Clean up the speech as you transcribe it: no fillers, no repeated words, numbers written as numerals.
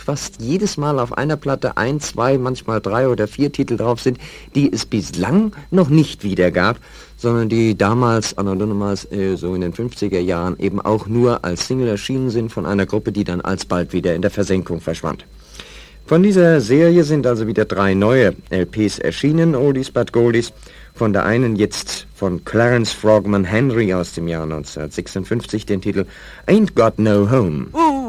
fast jedes Mal auf einer Platte 1, 2, manchmal 3 oder 4 Titel drauf sind, die es bislang noch nicht wieder gab, sondern die damals, anonymous, so in den 50er Jahren eben auch nur als Single erschienen sind von einer Gruppe, die dann alsbald wieder in der Versenkung verschwand. Von dieser Serie sind also wieder 3 neue LPs erschienen, Oldies but Goldies. Von der einen jetzt von Clarence Frogman Henry aus dem Jahr 1956 den Titel Ain't Got No Home.